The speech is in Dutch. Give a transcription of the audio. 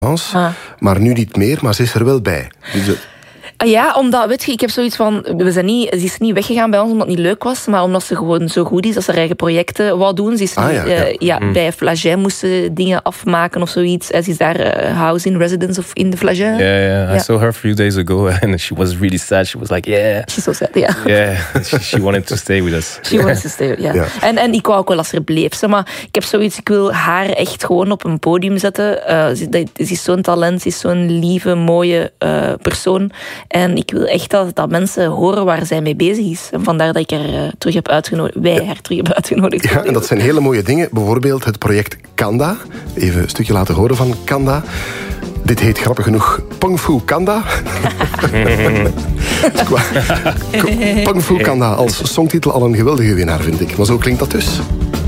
maar nu niet meer, maar ze is er wel bij. Dus ja, omdat, weet je, ik heb zoiets van... Ze is niet weggegaan bij ons omdat het niet leuk was, maar omdat ze gewoon zo goed is, dat ze haar eigen projecten wou doen. Ze is bij Flagey moesten dingen afmaken of zoiets. Ze is daar house in residence of in de Flagey. Yeah. I saw her a few days ago and she was really sad. She was like, yeah. She's so sad, yeah. Yeah, she wanted to stay with us. She wanted to stay, ja. En ik wou ook wel als er bleef. Maar ik heb zoiets, ik wil haar echt gewoon op een podium zetten. Ze is zo'n talent, ze is zo'n lieve, mooie persoon. En ik wil echt dat mensen horen waar zij mee bezig is. En vandaar dat ik haar terug heb uitgenodigd. Wij haar terug hebben uitgenodigd. Ja, en dat zijn hele mooie dingen. Bijvoorbeeld het project Kanda. Even een stukje laten horen van Kanda. Dit heet grappig genoeg Pung Fu Kanda. Pung Fu Kanda als songtitel al een geweldige winnaar, vind ik. Maar zo klinkt dat dus.